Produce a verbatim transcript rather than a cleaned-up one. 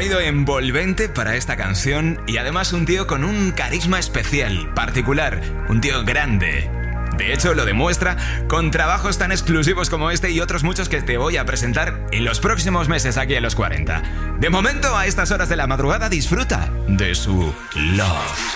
sonido envolvente para esta canción y además un tío con un carisma especial, particular, un tío grande. De hecho, lo demuestra con trabajos tan exclusivos como este y otros muchos que te voy a presentar en los próximos meses aquí en Los cuarenta. De momento, a estas horas de la madrugada, disfruta de su Love.